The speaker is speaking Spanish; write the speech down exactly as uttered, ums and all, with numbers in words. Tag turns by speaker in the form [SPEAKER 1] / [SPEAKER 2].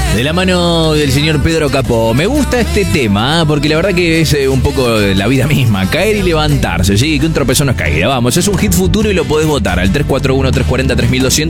[SPEAKER 1] De la mano del señor Pedro Capó. Me gusta este tema, ¿eh? Porque la verdad que es eh, un poco la vida misma. Caer y levantarse, ¿sí? Que un tropezón no es caída. Vamos, es un hit futuro y lo podés votar al tres cuatro uno, tres cuatro cero, tres mil doscientos.